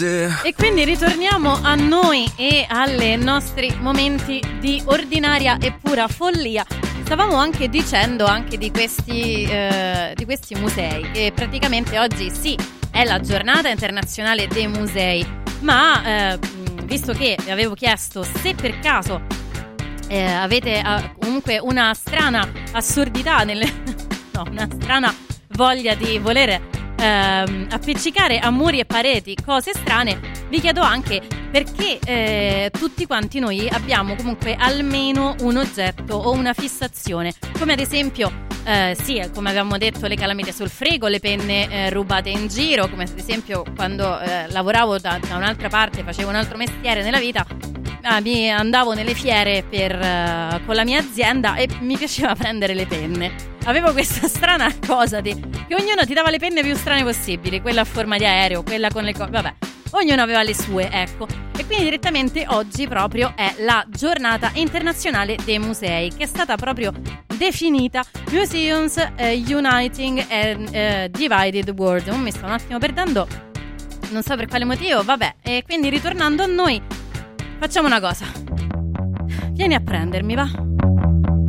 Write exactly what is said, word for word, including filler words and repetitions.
E quindi ritorniamo a noi e alle nostri momenti di ordinaria e pura follia. Stavamo anche dicendo anche di questi, eh, di questi musei, e praticamente oggi sì, è la giornata internazionale dei musei, ma eh, visto che avevo chiesto se per caso eh, avete eh, comunque una strana assurdità nelle no, una strana voglia di volere ehm, appiccicare a muri e pareti cose strane, vi chiedo anche perché eh, tutti quanti noi abbiamo comunque almeno un oggetto o una fissazione, come ad esempio eh, sì, come avevamo detto, le calamite sul frigo, le penne eh, rubate in giro, come ad esempio quando eh, lavoravo da, da un'altra parte, facevo un altro mestiere nella vita. Ah, mi andavo nelle fiere per, uh, con la mia azienda e mi piaceva prendere le penne. Avevo questa strana cosa di che ognuno ti dava le penne più strane possibili, quella a forma di aereo, quella con le cose, vabbè, ognuno aveva le sue, ecco. E quindi direttamente oggi proprio è la giornata internazionale dei musei, che è stata proprio definita Museums uh, Uniting and uh, Divided World. Non mi sto un attimo perdendo, non so per quale motivo, vabbè. E quindi ritornando a noi, facciamo una cosa. Vieni a prendermi, va?